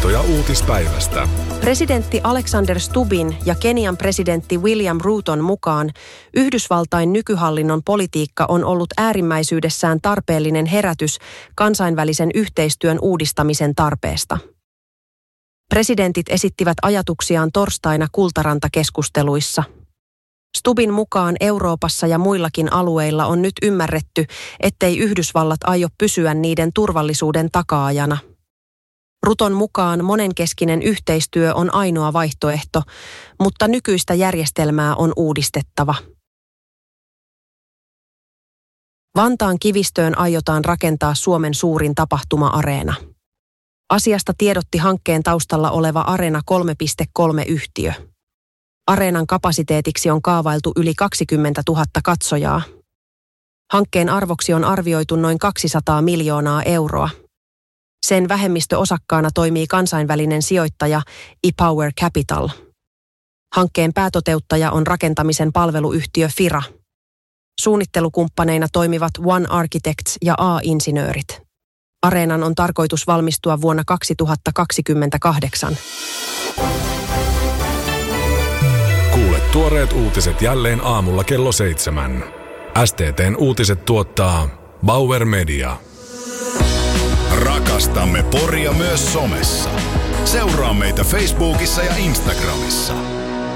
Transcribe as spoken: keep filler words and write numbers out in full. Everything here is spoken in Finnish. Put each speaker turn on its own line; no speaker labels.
Havaintoja uutispäivästä.
Presidentti Alexander Stubbin ja Kenian presidentti William Ruton mukaan Yhdysvaltain nykyhallinnon politiikka on ollut äärimmäisyydessään tarpeellinen herätys kansainvälisen yhteistyön uudistamisen tarpeesta. Presidentit esittivät ajatuksiaan torstaina Kultaranta-keskusteluissa. Stubbin mukaan Euroopassa ja muillakin alueilla on nyt ymmärretty, ettei Yhdysvallat aio pysyä niiden turvallisuuden takaajana. Ruton mukaan monenkeskinen yhteistyö on ainoa vaihtoehto, mutta nykyistä järjestelmää on uudistettava. Vantaan kivistöön aiotaan rakentaa Suomen suurin tapahtuma-areena. Asiasta tiedotti hankkeen taustalla oleva Arena kolme piste kolme-yhtiö. Areenan kapasiteetiksi on kaavailtu yli kaksikymmentätuhatta katsojaa. Hankkeen arvoksi on arvioitu noin kaksisataa miljoonaa euroa. Sen vähemmistöosakkaana toimii kansainvälinen sijoittaja ePower Capital. Hankkeen päätoteuttaja on rakentamisen palveluyhtiö Fira. Suunnittelukumppaneina toimivat One Architects ja A-insinöörit. Areenan on tarkoitus valmistua vuonna kaksituhattakaksikymmentäkahdeksan.
Kuule tuoreet uutiset jälleen aamulla kello seitsemän. S T T:n uutiset tuottaa Bauer Media.
Rakastamme Poria myös somessa. Seuraa meitä Facebookissa ja Instagramissa.